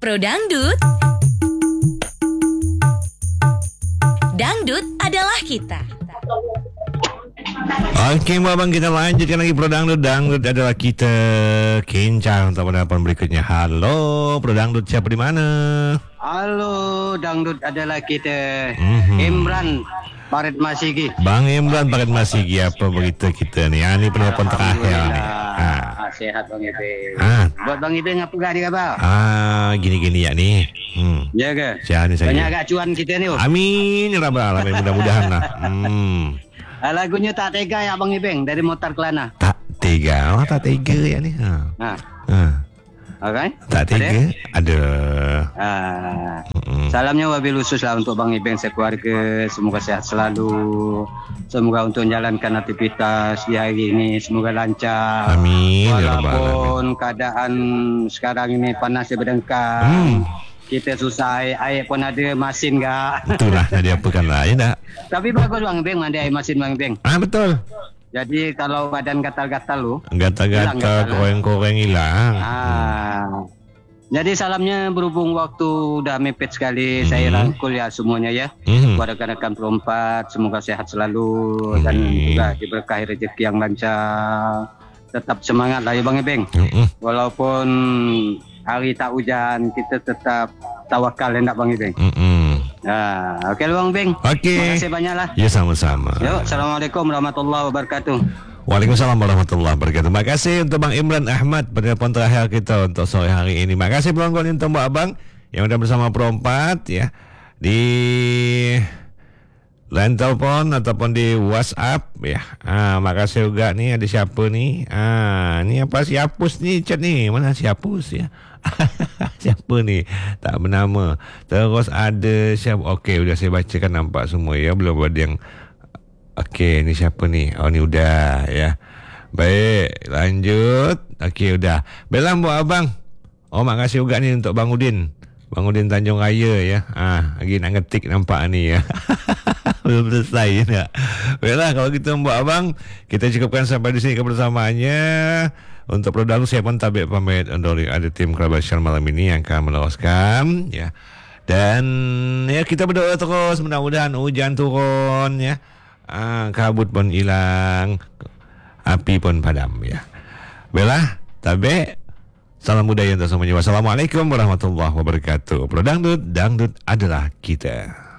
Pro Dangdut, dangdut adalah kita. Okey, abang, kita lanjutkan lagi Pro Dangdut. Dangdut adalah kita. Kincang untuk penelpon berikutnya. Halo, Pro Dangdut, siapa di mana? Halo, dangdut adalah kita. Imran Parit Masigi. Bang Imran Parit Masigi, apa berita kita ni? Ini penelpon terakhir ni. Sehat Bang Ibeng. Buat Bang Ibeng apa hari khabar? Gini-gini ya ni. Ya ke? Sihat ni saya. Banyak agak cuan kita ni. Amin ya rabbal alamin, mudah-mudahan lah. Lagunya Tak Tega ya Bang Ibeng dari Motor Kelana. Tak tega, tak tega ya ni. Okay. Tak tega, ada. Salamnya wabil khusus lah untuk Bang Ibeng sekeluarga. Semoga sehat selalu. Semoga untuk menjalankan aktivitas di hari ini semoga lancar. Amin. Walaupun keadaan sekarang ini panas berdengkang. Kita susah, air pun ada, masin enggak. Itulah, jadi apakan lah, ya tak? Tapi bagus Bang Ibeng, mandi air masin Bang Ibeng. Betul. Jadi kalau badan gatal-gatal lu, gatal-gatal, koreng-koreng hilang. Jadi salamnya berhubung waktu udah mepet sekali, saya rangkul ya semuanya ya. Kepada rekan-rekan perempat, semoga sehat selalu dan juga diberkahi rezeki yang lancar. Tetap semangat lah ya Bang Ibeng. Walaupun hari tak hujan, kita tetap tawakal hendak Bang Ibeng. Okey Bang Ibeng. Okey. Terima kasih banyaklah. Ya, sama-sama. Yuk, Assalamualaikum warahmatullahi wabarakatuh. Waalaikumsalam warahmatullahi wabarakatuh. Terima kasih untuk Bang Imran Ahmad penelpon terakhir kita untuk sore hari ini. Terima kasih pelanggan untuk Mbak Abang yang sudah bersama Pro 4 ya di line telepon ataupun di WhatsApp ya. Makasih juga ni, ada siapa ni? Ni apa si Hapus ni chat ni? Mana si Hapus ya? Siapa ni? Tak bernama. Terus ada siapa? Okey, sudah saya bacakan nampak semua ya. Belum ada yang. Okey, ni siapa ni? Oh, ni udah ya. Baik, lanjut. Okey, udah. Belah buat abang. Oh, makasih juga ni untuk Bang Udin. Bang Udin Tanjung Raya ya. Lagi nak ngetik nampak ni ya. Belum selesai ya. Baiklah, kalau kita buat abang, kita cukupkan sampai di sini kebersamaannya. Untuk Pro Dangdut, saya pun tabik pamit untuk ada tim Kerabat Syar malam ini yang akan meneruskan ya. Dan ya, kita berdoa terus mudah-mudahan hujan turun ya. Kabut pun hilang, api pun padam ya. Baiklah, tabik. Salam budaya untuk semuanya. Wassalamualaikum warahmatullahi wabarakatuh. Pro Dangdut, dangdut adalah kita.